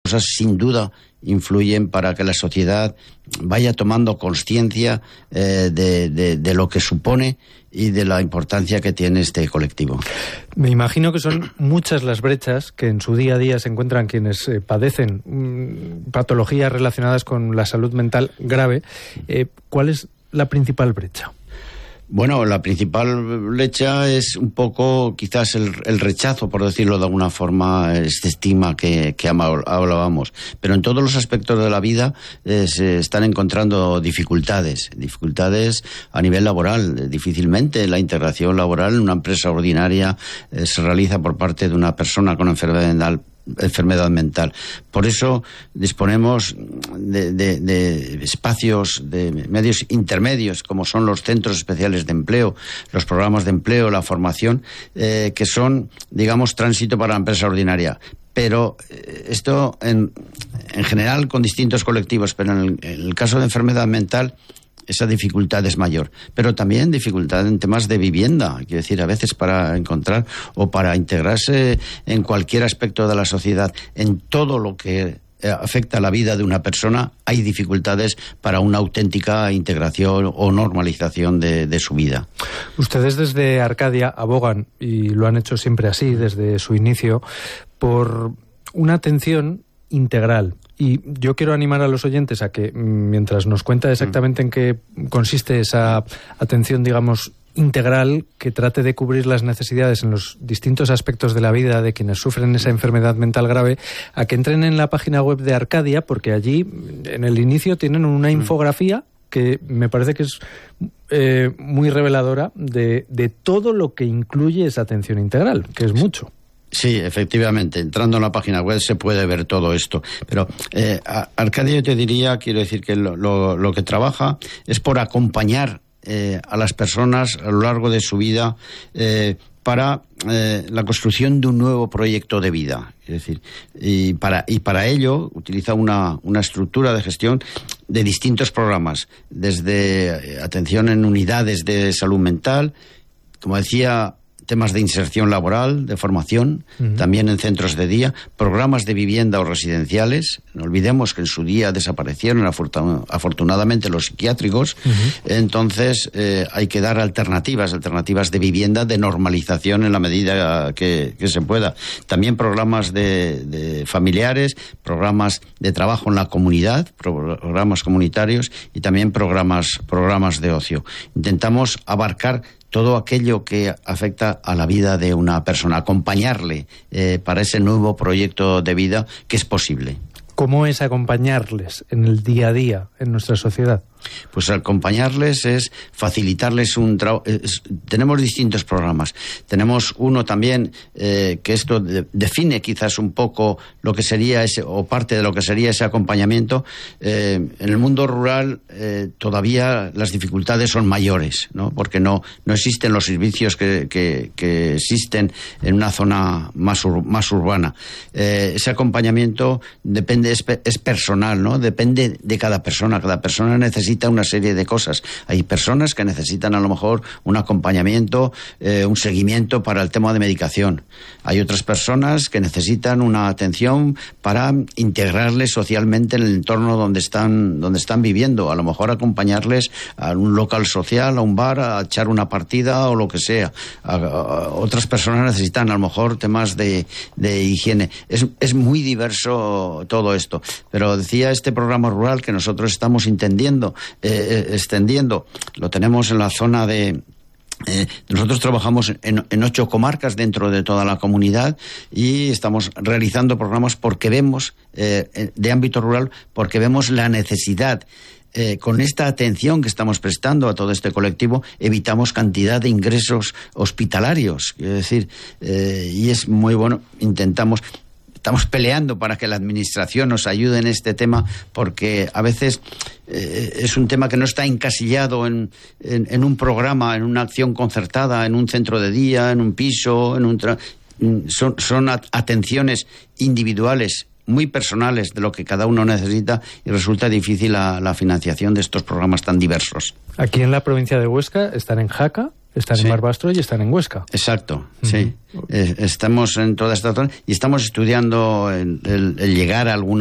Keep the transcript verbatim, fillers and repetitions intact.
cosas sin duda influyen para que la sociedad vaya tomando conciencia eh, de, de, de lo que supone y de la importancia que tiene este colectivo. Me imagino que son muchas las brechas que en su día a día se encuentran quienes eh, padecen mmm, patologías relacionadas con la salud mental grave. Eh, ¿Cuál es la principal brecha? Bueno, la principal brecha es un poco quizás el, el rechazo, por decirlo de alguna forma, este estigma que, que hablábamos. Pero en todos los aspectos de la vida eh, se están encontrando dificultades, dificultades a nivel laboral. Difícilmente la integración laboral en una empresa ordinaria eh, se realiza por parte de una persona con enfermedad mental. enfermedad mental. Por eso disponemos de, de, de espacios, de medios intermedios, como son los centros especiales de empleo, los programas de empleo, la formación, eh, que son, digamos, tránsito para la empresa ordinaria. Pero eh, esto en, en general con distintos colectivos, pero en el, en el caso de enfermedad mental esa dificultad es mayor, pero también dificultad en temas de vivienda, quiero decir, a veces para encontrar o para integrarse en cualquier aspecto de la sociedad, en todo lo que afecta a la vida de una persona, hay dificultades para una auténtica integración o normalización de, de su vida. Ustedes desde Arcadia abogan, y lo han hecho siempre así, desde su inicio, por una atención integral. Y yo quiero animar a los oyentes a que, mientras nos cuenta exactamente en qué consiste esa atención, digamos, integral, que trate de cubrir las necesidades en los distintos aspectos de la vida de quienes sufren esa enfermedad mental grave, a que entren en la página web de Arcadia, porque allí, en el inicio, tienen una infografía que me parece que es eh, muy reveladora de, de todo lo que incluye esa atención integral, que es mucho. Sí, efectivamente, entrando en la página web se puede ver todo esto, pero eh, Arcadia, yo te diría, quiero decir que lo, lo, lo que trabaja es por acompañar eh, a las personas a lo largo de su vida eh, para eh, la construcción de un nuevo proyecto de vida, es decir, y para y para ello utiliza una, una estructura de gestión de distintos programas, desde eh, atención en unidades de salud mental, como decía, temas de inserción laboral, de formación, uh-huh. también en centros de día, programas de vivienda o residenciales. No olvidemos que en su día desaparecieron afortunadamente los psiquiátricos. Uh-huh. Entonces eh, hay que dar alternativas, alternativas de vivienda, de normalización en la medida que, que se pueda. También programas de, de familiares, programas de trabajo en la comunidad, programas comunitarios y también programas, programas de ocio. Intentamos abarcar todo aquello que afecta a la vida de una persona, acompañarle eh, para ese nuevo proyecto de vida que es posible. ¿Cómo es acompañarles en el día a día en nuestra sociedad? Pues acompañarles es facilitarles un trabajo. Tenemos distintos programas. Tenemos uno también eh, que esto de, define quizás un poco lo que sería ese, o parte de lo que sería ese acompañamiento. Eh, en el mundo rural eh, todavía las dificultades son mayores, ¿no? Porque no, no existen los servicios que, que, que existen en una zona más, ur, más urbana. Eh, ese acompañamiento depende, es, es personal, ¿no? Depende de cada persona. Cada persona necesita una serie de cosas. Hay personas que necesitan a lo mejor un acompañamiento, eh, un seguimiento para el tema de medicación. Hay otras personas que necesitan una atención para integrarles socialmente en el entorno donde están, donde están viviendo. A lo mejor acompañarles a un local social, a un bar, a echar una partida o lo que sea. A, a, otras personas necesitan a lo mejor temas de, de higiene. Es, es muy diverso todo esto. Pero decía este programa rural que nosotros estamos entendiendo Eh, extendiendo, lo tenemos en la zona de Eh, nosotros trabajamos en, en ocho comarcas dentro de toda la comunidad y estamos realizando programas porque vemos, eh, de ámbito rural, porque vemos la necesidad. Eh, con esta atención que estamos prestando a todo este colectivo, evitamos cantidad de ingresos hospitalarios. Es decir, eh, y es muy bueno, intentamos... Estamos peleando para que la administración nos ayude en este tema, porque a veces eh, es un tema que no está encasillado en, en, en un programa, en una acción concertada, en un centro de día, en un piso, en un tra... son, son atenciones individuales, muy personales de lo que cada uno necesita, y resulta difícil la, la financiación de estos programas tan diversos. Aquí en la provincia de Huesca están en Jaca, están sí. en Barbastro y están en Huesca. Exacto, uh-huh. sí. Eh, estamos en toda esta zona y estamos estudiando el, el, el llegar a alguna